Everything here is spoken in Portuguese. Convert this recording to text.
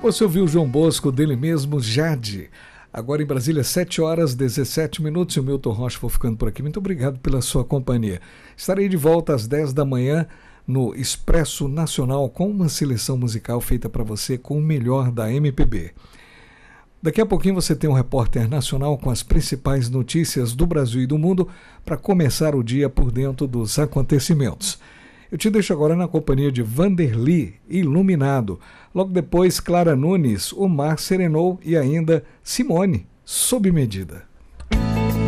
Você ouviu o João Bosco, dele mesmo, Jade. Agora em Brasília, 7 horas 17 minutos, e o Milton Rocha for ficando por aqui. Muito obrigado pela sua companhia. Estarei de volta às 10 da manhã no Expresso Nacional com uma seleção musical feita para você com o melhor da MPB. Daqui a pouquinho você tem um repórter nacional com as principais notícias do Brasil e do mundo para começar o dia por dentro dos acontecimentos. Eu te deixo agora na companhia de Vanderly, Iluminado. Logo depois, Clara Nunes, O Mar Serenou e ainda Simone, Sob Medida.